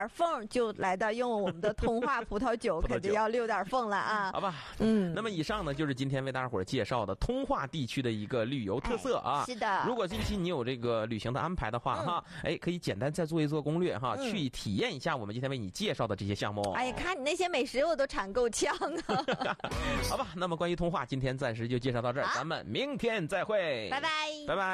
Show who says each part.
Speaker 1: 缝就来到用我们的通化葡萄酒，可就要溜点缝了啊。
Speaker 2: 好吧，那么以上呢就是今天为大伙儿介绍的通化地区的一个旅游特色啊。
Speaker 1: 是的，
Speaker 2: 如果近期你有这个旅行的安排的话哈，可以简单再做一做攻略哈，去体验一下我们今天为你介绍的这些项目。
Speaker 1: 哎呀，看你那些美食我都馋够呛啊。
Speaker 2: 好吧，那么关于通化今天暂时就介绍到这儿，咱们明天再会，
Speaker 1: 拜拜，
Speaker 2: 拜拜。